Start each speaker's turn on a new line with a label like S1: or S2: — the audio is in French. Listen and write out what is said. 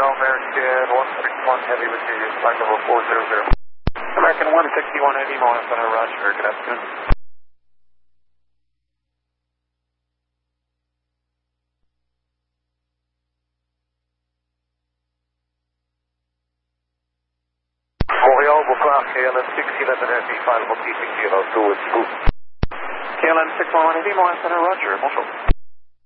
S1: American 161 Heavy receiving flight level 400. American 161 Heavy, Mohan Center, Roger. Good afternoon. Montreal, bonsoir, KLM 611 Heavy, flight level T602 is through. KLM 611 Heavy, Mohan Center, Roger. Bonjour.